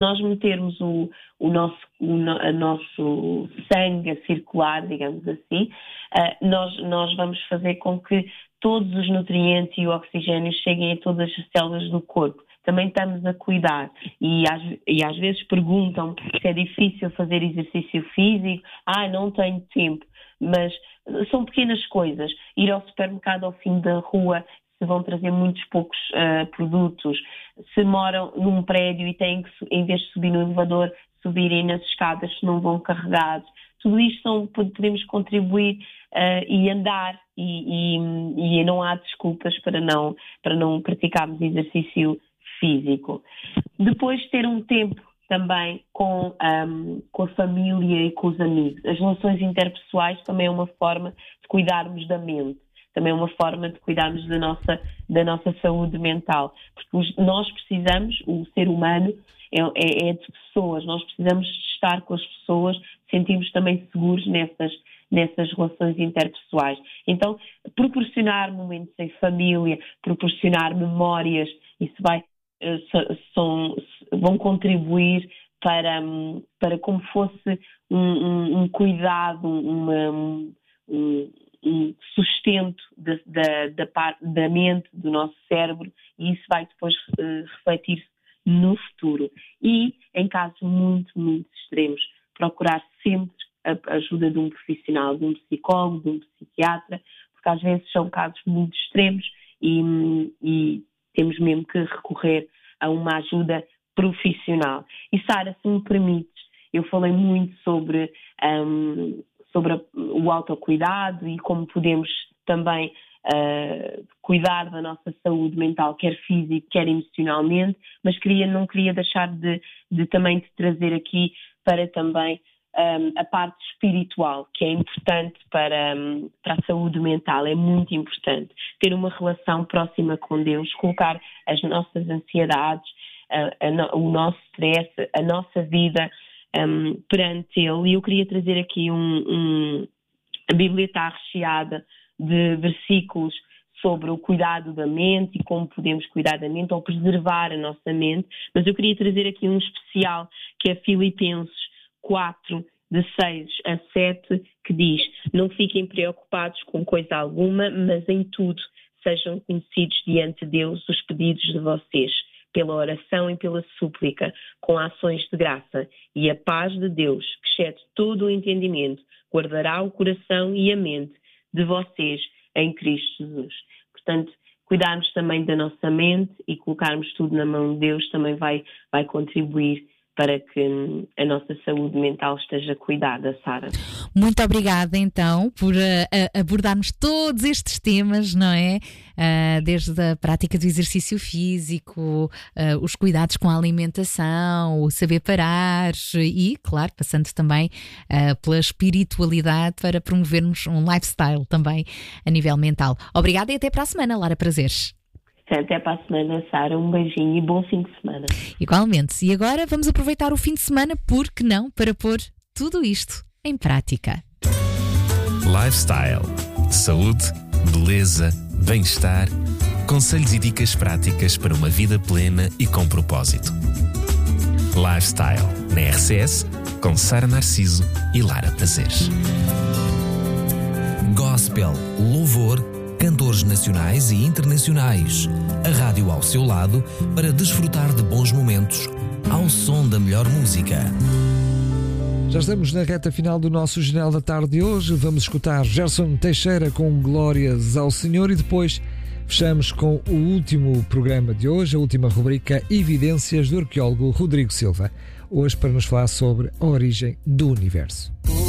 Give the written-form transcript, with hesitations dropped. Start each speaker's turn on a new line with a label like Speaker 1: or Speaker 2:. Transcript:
Speaker 1: nós metermos o nosso sangue a circular, digamos assim, nós vamos fazer com que todos os nutrientes e o oxigênio cheguem a todas as células do corpo. Também estamos a cuidar e às vezes perguntam se é difícil fazer exercício físico. Não tenho tempo. Mas são pequenas coisas. Ir ao supermercado ao fim da rua, se vão trazer muitos poucos produtos, se moram num prédio e têm que, em vez de subir no elevador, subirem nas escadas se não vão carregados. Tudo isto podemos contribuir e andar e não há desculpas para não praticarmos exercício físico. Depois ter um tempo também com a família e com os amigos. As relações interpessoais também é uma forma de cuidarmos da mente. Também é uma forma de cuidarmos da nossa saúde mental. Porque nós precisamos, o ser humano é de pessoas, nós precisamos estar com as pessoas, sentirmos também seguros nessas relações interpessoais. Então, proporcionar momentos em família, proporcionar memórias, isso vão contribuir para como fosse um cuidado, um sustento da mente, do nosso cérebro, e isso vai depois refletir-se no futuro. E, em casos muito, muito extremos, procurar sempre a ajuda de um profissional, de um psicólogo, de um psiquiatra, porque às vezes são casos muito extremos e temos mesmo que recorrer a uma ajuda profissional. E Sara, se me permites, eu falei muito sobre o autocuidado e como podemos também cuidar da nossa saúde mental, quer física, quer emocionalmente, mas não queria deixar de também te trazer aqui para também a parte espiritual, que é importante para a saúde mental, é muito importante. Ter uma relação próxima com Deus, colocar as nossas ansiedades, o nosso stress, a nossa vida perante Ele. E eu queria trazer aqui a Bíblia está recheada de versículos sobre o cuidado da mente e como podemos cuidar da mente ou preservar a nossa mente, mas eu queria trazer aqui um especial que é Filipenses 4, de 6 a 7, que diz: não fiquem preocupados com coisa alguma, mas em tudo sejam conhecidos diante de Deus os pedidos de vocês, pela oração e pela súplica, com ações de graça, e a paz de Deus, que excede todo o entendimento, guardará o coração e a mente de vocês em Cristo Jesus. Portanto, cuidarmos também da nossa mente e colocarmos tudo na mão de Deus também vai contribuir para que a nossa saúde mental esteja cuidada, Sara.
Speaker 2: Muito obrigada, então, por abordarmos todos estes temas, não é? Desde a prática do exercício físico, os cuidados com a alimentação, o saber parar e, claro, passando também pela espiritualidade para promovermos um lifestyle também a nível mental. Obrigada e até para a semana, Lara Prazeres.
Speaker 1: Até para a semana, Sara. Um beijinho e bom fim de semana.
Speaker 2: Igualmente. E agora vamos aproveitar o fim de semana, por que não, para pôr tudo isto em prática.
Speaker 3: Lifestyle. Saúde, beleza, bem-estar. Conselhos e dicas práticas para uma vida plena e com propósito. Lifestyle. Na RCS, com Sara Narciso e Lara Prazeres.
Speaker 4: Gospel, louvor, cantores nacionais e internacionais. A rádio ao seu lado para desfrutar de bons momentos ao som da melhor música.
Speaker 5: Já estamos na reta final do nosso Jornal da Tarde de hoje. Vamos escutar Gerson Teixeira com Glórias ao Senhor e depois fechamos com o último programa de hoje, a última rubrica Evidências do arqueólogo Rodrigo Silva. Hoje para nos falar sobre a origem do universo.